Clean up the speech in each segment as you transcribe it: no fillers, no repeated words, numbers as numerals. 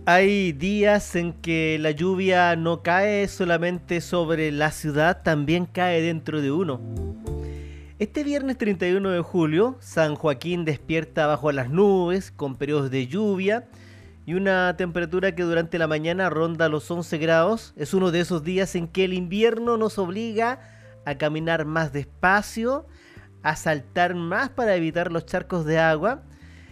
Hay días en que la lluvia no cae solamente sobre la ciudad, también cae dentro de uno. Este viernes 31 de julio, San Joaquín despierta bajo las nubes, con periodos de lluvia y una temperatura que durante la mañana ronda los 11 grados. Es uno de esos días en que el invierno nos obliga a caminar más despacio, a saltar más para evitar los charcos de agua,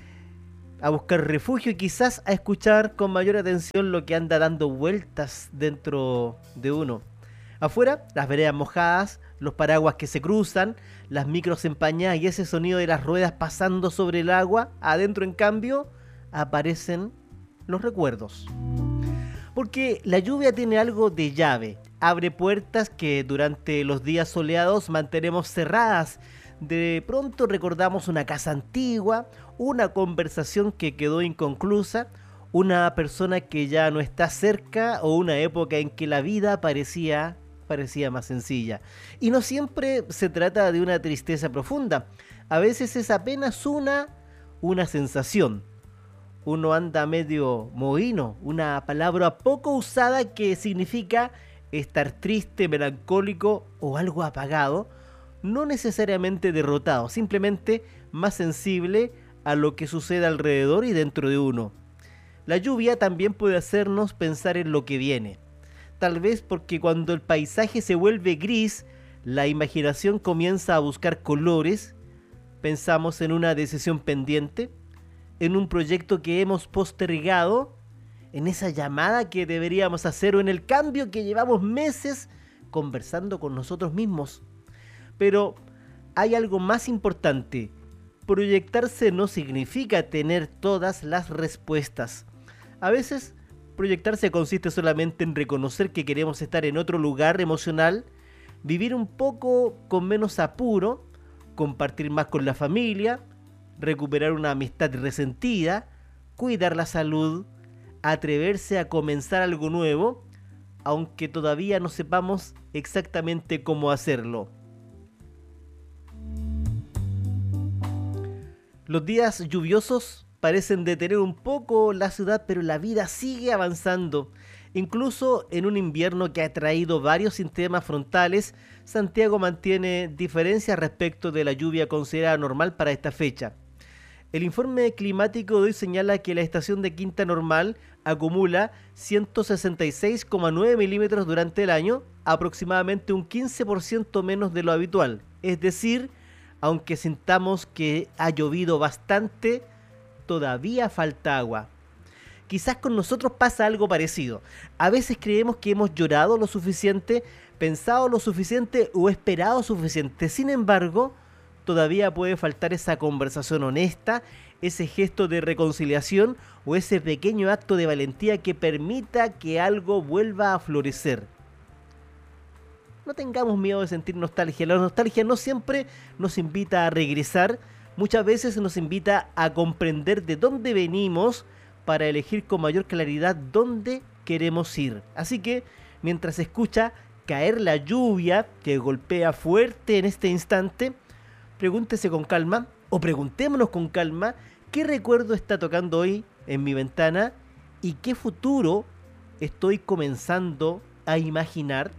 a buscar refugio y quizás a escuchar con mayor atención lo que anda dando vueltas dentro de uno. Afuera, las veredas mojadas, los paraguas que se cruzan, las micros empañadas y ese sonido de las ruedas pasando sobre el agua. Adentro, en cambio, aparecen los recuerdos. Porque la lluvia tiene algo de llave. Abre puertas que durante los días soleados mantenemos cerradas. De pronto recordamos una casa antigua, una conversación que quedó inconclusa, una persona que ya no está cerca o una época en que la vida parecía más sencilla. Y no siempre se trata de una tristeza profunda. A veces es apenas una sensación. Uno anda medio mohino, una palabra poco usada que significa estar triste, melancólico o algo apagado. No necesariamente derrotado, simplemente más sensible a lo que sucede alrededor y dentro de uno. La lluvia también puede hacernos pensar en lo que viene. Tal vez porque cuando el paisaje se vuelve gris, la imaginación comienza a buscar colores. Pensamos en una decisión pendiente, en un proyecto que hemos postergado, en esa llamada que deberíamos hacer o en el cambio que llevamos meses conversando con nosotros mismos. Pero hay algo más importante. Proyectarse no significa tener todas las respuestas. A veces, proyectarse consiste solamente en reconocer que queremos estar en otro lugar emocional, vivir un poco con menos apuro, compartir más con la familia, recuperar una amistad resentida, cuidar la salud, atreverse a comenzar algo nuevo, aunque todavía no sepamos exactamente cómo hacerlo. Los días lluviosos parecen detener un poco la ciudad, pero la vida sigue avanzando. Incluso en un invierno que ha traído varios sistemas frontales, Santiago mantiene diferencias respecto de la lluvia considerada normal para esta fecha. El informe climático de hoy señala que la estación de Quinta Normal acumula 166,9 milímetros durante el año, aproximadamente un 15% menos de lo habitual. Es decir, aunque sintamos que ha llovido bastante, todavía falta agua. Quizás con nosotros pasa algo parecido. A veces creemos que hemos llorado lo suficiente, pensado lo suficiente o esperado suficiente. Sin embargo, todavía puede faltar esa conversación honesta, ese gesto de reconciliación o ese pequeño acto de valentía que permita que algo vuelva a florecer. No tengamos miedo de sentir nostalgia. La nostalgia no siempre nos invita a regresar, muchas veces nos invita a comprender de dónde venimos para elegir con mayor claridad dónde queremos ir. Así que, mientras escucha caer la lluvia que golpea fuerte en este instante, pregúntese con calma, o preguntémonos con calma, qué recuerdo está tocando hoy en mi ventana y qué futuro estoy comenzando a imaginar.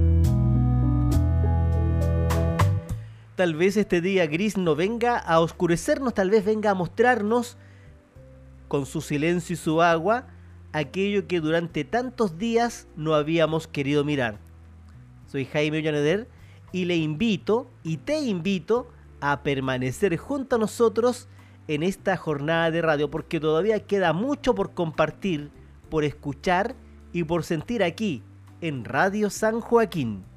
Tal vez este día gris no venga a oscurecernos, tal vez venga a mostrarnos, con su silencio y su agua, aquello que durante tantos días no habíamos querido mirar. Soy Jaime Ollaneder y le invito, y te invito, a permanecer junto a nosotros en esta jornada de radio, porque todavía queda mucho por compartir, por escuchar y por sentir aquí, en Radio San Joaquín.